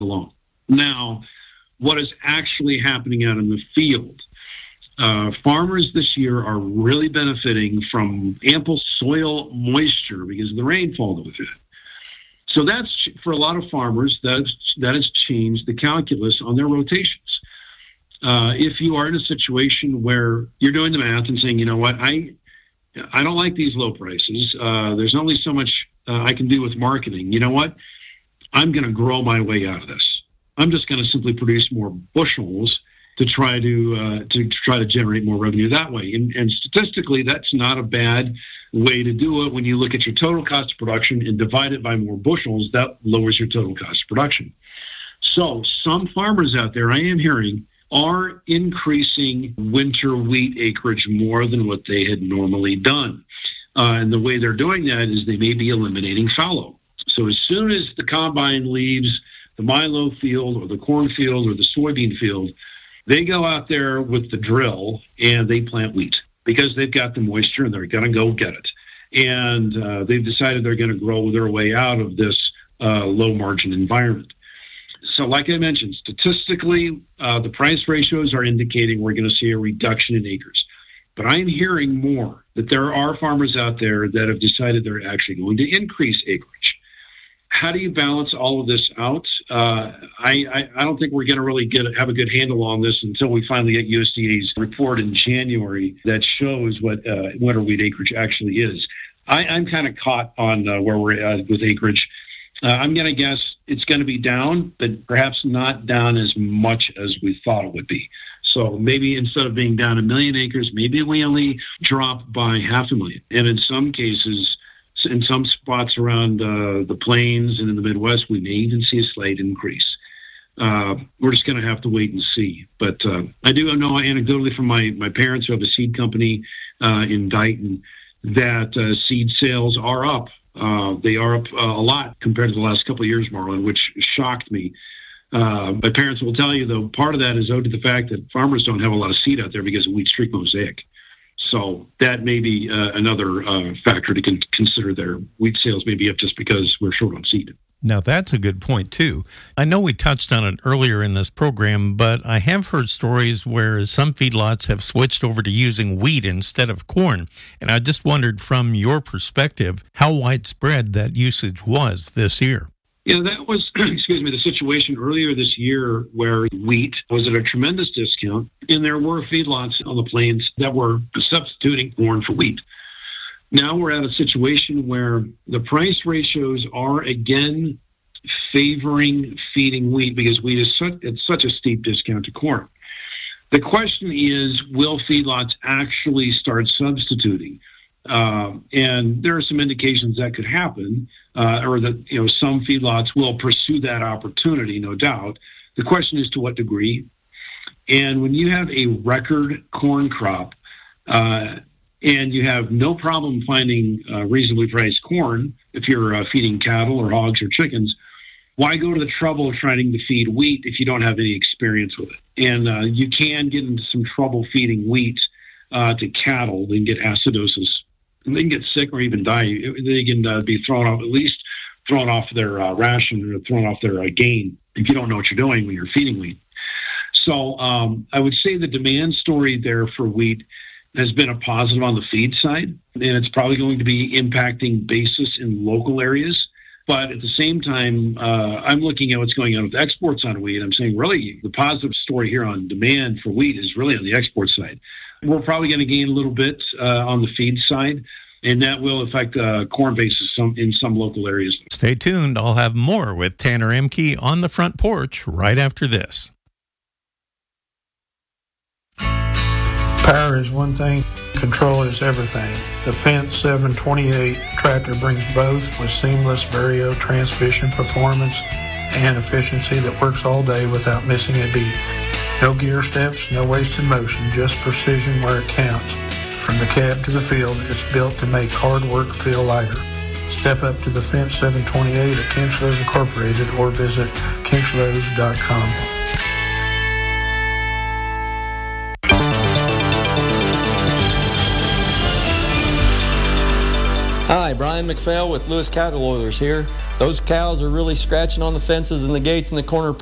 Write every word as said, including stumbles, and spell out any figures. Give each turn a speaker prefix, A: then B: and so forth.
A: alone. Now, what is actually happening out in the field? Uh, farmers this year are really benefiting from ample soil moisture because of the rainfall that we've had. So that's, for a lot of farmers, that's, that has changed the calculus on their rotations. Uh, if you are in a situation where you're doing the math and saying, you know what, I I don't like these low prices. Uh, there's only so much uh, I can do with marketing. You know what? I'm going to grow my way out of this. I'm just going to simply produce more bushels to try to uh, to try to generate more revenue that way. And, and statistically, that's not a bad way to do it. When you look at your total cost of production and divide it by more bushels, that lowers your total cost of production. So some farmers out there, I am hearing, are increasing winter wheat acreage more than what they had normally done. Uh, and the way they're doing that is they may be eliminating fallow. So as soon as the combine leaves the milo field or the corn field or the soybean field, they go out there with the drill and they plant wheat because they've got the moisture and they're going to go get it. And uh, they've decided they're going to grow their way out of this uh, low margin environment. So like I mentioned, statistically, uh, the price ratios are indicating we're going to see a reduction in acres. But I'm hearing more that there are farmers out there that have decided they're actually going to increase acreage. How do you balance all of this out? Uh, I, I, I don't think we're going to really get have a good handle on this until we finally get U S D A's report in January that shows what uh, winter wheat acreage actually is. I, I'm kind of caught on uh, where we're at with acreage. Uh, I'm going to guess it's going to be down, but perhaps not down as much as we thought it would be. So maybe instead of being down a million acres, maybe we only drop by half a million. And in some cases, in some spots around uh, the plains and in the Midwest, we may even see a slight increase. Uh, we're just going to have to wait and see. But uh, I do know anecdotally from my, my parents who have a seed company uh, in Dighton that uh, seed sales are up. Uh, they are up uh, a lot compared to the last couple of years, Marlon, which shocked me. Uh, my parents will tell you, though, part of that is owed to the fact that farmers don't have a lot of seed out there because of wheat streak mosaic. So that may be uh, another uh, factor to con- consider there. Wheat sales may be up just because we're short on seed.
B: Now, that's a good point, too. I know we touched on it earlier in this program, but I have heard stories where some feedlots have switched over to using wheat instead of corn. And I just wondered, from your perspective, how widespread that usage was this year.
A: Yeah, that was, excuse me, the situation earlier this year where wheat was at a tremendous discount, and there were feedlots on the plains that were substituting corn for wheat. Now we're at a situation where the price ratios are again favoring feeding wheat because wheat is such, at such a steep discount to corn. The question is, will feedlots actually start substituting? Uh, and there are some indications that could happen, uh, or that you know some feedlots will pursue that opportunity, no doubt. The question is to what degree. And when you have a record corn crop, uh, and you have no problem finding uh, reasonably priced corn if you're uh, feeding cattle or hogs or chickens, why go to the trouble of trying to feed wheat if you don't have any experience with it? And uh, you can get into some trouble feeding wheat uh, to cattle. They can get acidosis. And they can get sick or even die. They can uh, be thrown off, at least thrown off their uh, ration or thrown off their uh, gain if you don't know what you're doing when you're feeding wheat. So um, I would say the demand story there for wheat has been a positive on the feed side, and it's probably going to be impacting basis in local areas. But at the same time, uh, I'm looking at what's going on with exports on wheat. I'm saying really the positive story here on demand for wheat is really on the export side. We're probably going to gain a little bit uh, on the feed side, and that will affect uh, corn basis some, in some local areas.
B: Stay tuned. I'll have more with Tanner Ehmke on the front porch right after this.
C: Power is one thing, control is everything. The Fendt seven twenty-eight tractor brings both with seamless Vario transmission performance and efficiency that works all day without missing a beat. No gear steps, no wasted motion, just precision where it counts. From the cab to the field, it's built to make hard work feel lighter. Step up to the Fendt seven twenty-eight at Kinchlows Incorporated or visit kinchlows dot com.
D: Hi, Brian Ryan McPhail with Lewis Cattle Oilers here. Those cows are really scratching on the fences and the gates in the corner